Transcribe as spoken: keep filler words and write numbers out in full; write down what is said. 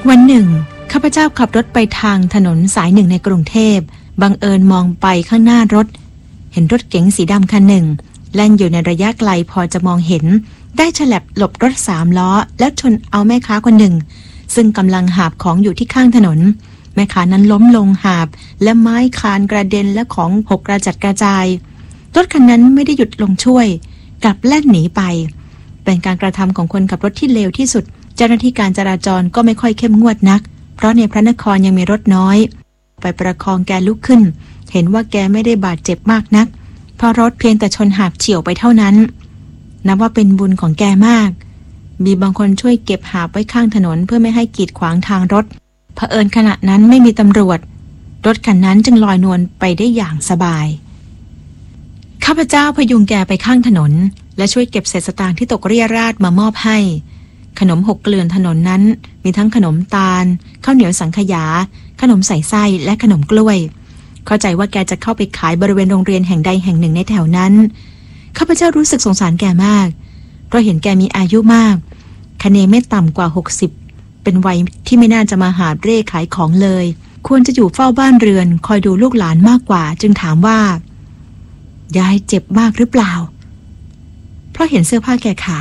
วันหนึ่งข้าพเจ้าขับรถไปทางถนนสายหนึ่งในกรุงเทพบังเอิญมองไปข้างหน้ารถเห็นรถเก๋งสีดำคันหนึ่งแล่นอยู่ในระยะไกลพอจะมองเห็นได้ฉลับหลบรถสามล้อแล้วชนเอาแม่ค้าคนหนึ่งซึ่งกำลังหาบของอยู่ที่ข้างถนนแม่ค้านั้นล้มลงหาบและไม้คานกระเด็นและของหกกระจัดกระจายรถคันนั้นไม่ได้หยุดลงช่วยกลับแล่นหนีไปเป็นการกระทำของคนขับรถที่เลวที่สุดเจ้าหน้าที่การจราจรก็ไม่ค่อยเข้มงวดนักเพราะในพระนครยังมีรถน้อยไปประคองแกลุกขึ้นเห็นว่าแกไม่ได้บาดเจ็บมากนักเพราะรถเพียงแต่ชนหาบเฉี่ยวไปเท่านั้นนับว่าเป็นบุญของแกมากมีบางคนช่วยเก็บหาบไว้ข้างถนนเพื่อไม่ให้กีดขวางทางรถเผอิญขณะนั้นไม่มีตำรวจรถคันนั้นจึงลอยนวลไปได้อย่างสบายข้าพเจ้าพยุงแกไปข้างถนนและช่วยเก็บเศษสตางค์ที่ตกเรี่ยราดมามอบให้ขนมหกเกลื่อนถนนนั้นมีทั้งขนมตาลข้าวเหนียวสังขยาขนมใส่ไส้และขนมกล้วยเข้าใจว่าแกจะเข้าไปขายบริเวณโรงเรียนแห่งใดแห่งหนึ่งในแถวนั้นข้าพเจ้ารู้สึกสงสารแกมากเพราะเห็นแกมีอายุมากคะเนไม่ต่ำกว่าหกสิบเป็นวัยที่ไม่น่าจะมาหาเร่ขายของเลยควรจะอยู่เฝ้าบ้านเรือนคอยดูลูกหลานมากกว่าจึงถามว่ายายเจ็บมากหรือเปล่าเพราะเห็นเสื้อผ้าแกขาด